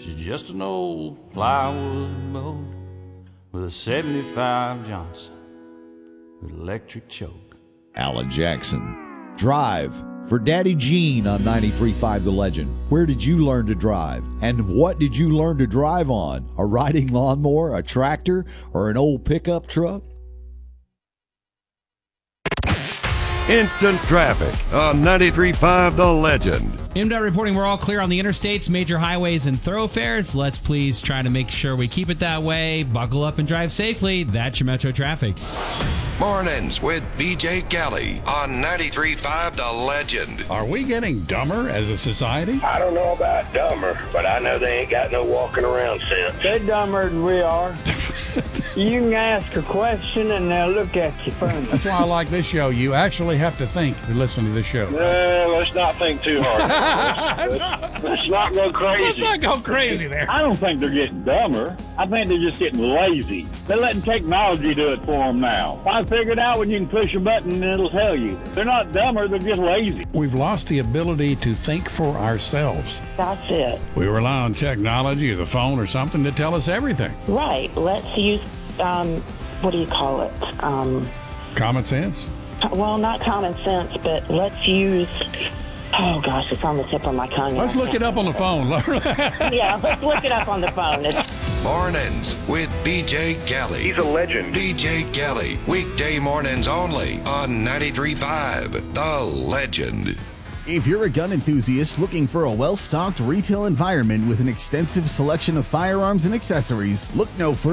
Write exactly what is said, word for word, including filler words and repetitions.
She's just an old plywood boat with a seventy-five Johnson with electric choke. Alan Jackson. Drive for Daddy Gene on ninety-three point five The Legend. Where did you learn to drive? And what did you learn to drive on? A riding lawnmower, a tractor, or an old pickup truck? Instant traffic on ninety-three point five The Legend. M D O T reporting we're all clear on the interstates, major highways, and thoroughfares. Let's please try to make sure we keep it that way. Buckle up and drive safely. That's your Metro traffic. Mornings with B J Kelly on ninety-three point five The Legend. Are we getting dumber as a society? I don't know about dumber, but I know they ain't got no walking around sense. They're dumber than we are. You can ask a question and they'll look at you funny. That's why I like this show. You actually have to think to listen to this show. Uh, let's not think too hard. let's, let's not go crazy. Let's not go crazy there. I don't think they're getting dumber. I think they're just getting lazy. They're letting technology do it for them now. I figured out when you can push a button and it'll tell you. They're not dumber, they're just lazy. We've lost the ability to think for ourselves. That's it. We rely on technology or the phone or something to tell us everything. Right. Let's use, um, what do you call it? Um, Common sense? well, not common sense, but let's use, oh gosh, it's on the tip of my tongue. Let's look it up on the phone. Yeah, let's look it up on the phone. It's- Mornings with B J Kelly. He's a legend. B J Kelly. Weekday mornings only on ninety-three point five The Legend. If you're a gun enthusiast looking for a well-stocked retail environment with an extensive selection of firearms and accessories, look no further.